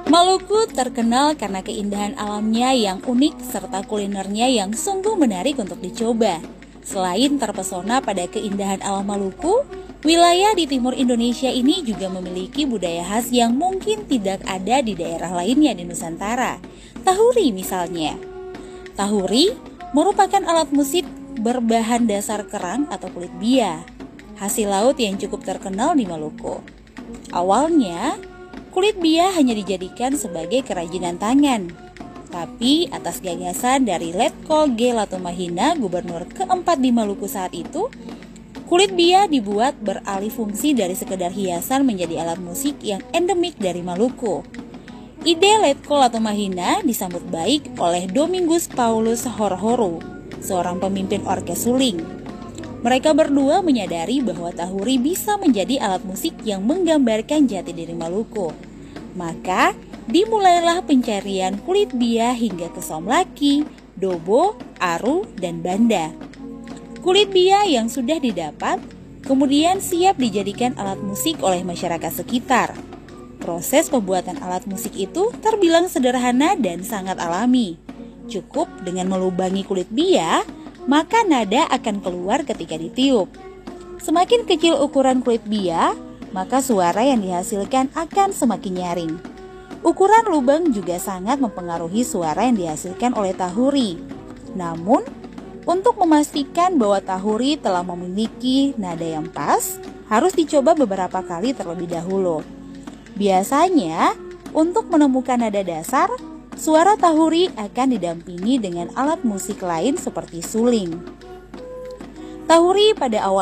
Maluku terkenal karena keindahan alamnya yang unik serta kulinernya yang sungguh menarik untuk dicoba. Selain terpesona pada keindahan alam Maluku, wilayah di timur Indonesia ini juga memiliki budaya khas yang mungkin tidak ada di daerah lainnya di Nusantara. Tahuri misalnya. Tahuri merupakan alat musik berbahan dasar kerang atau kulit bia, hasil laut yang cukup terkenal di Maluku. Awalnya, kulit bia hanya dijadikan sebagai kerajinan tangan. Tapi atas gagasan dari Letkol G. Latumahina, gubernur keempat di Maluku saat itu, kulit bia dibuat beralih fungsi dari sekedar hiasan menjadi alat musik yang endemik dari Maluku. Ide Letkol Latumahina disambut baik oleh Domingus Paulus Horhoro, seorang pemimpin orkes suling. Mereka berdua menyadari bahwa tahuri bisa menjadi alat musik yang menggambarkan jati diri Maluku. Maka, dimulailah pencarian kulit bia hingga ke Somlaki, Dobo, Aru, dan Banda. Kulit bia yang sudah didapat kemudian siap dijadikan alat musik oleh masyarakat sekitar. Proses pembuatan alat musik itu terbilang sederhana dan sangat alami. Cukup dengan melubangi kulit bia, maka nada akan keluar ketika ditiup. Semakin kecil ukuran kulit bia, maka suara yang dihasilkan akan semakin nyaring. Ukuran lubang juga sangat mempengaruhi suara yang dihasilkan oleh tahuri. Namun, untuk memastikan bahwa tahuri telah memiliki nada yang pas, harus dicoba beberapa kali terlebih dahulu. Biasanya, untuk menemukan nada dasar, suara tahuri akan didampingi dengan alat musik lain seperti suling. Tahuri pada awal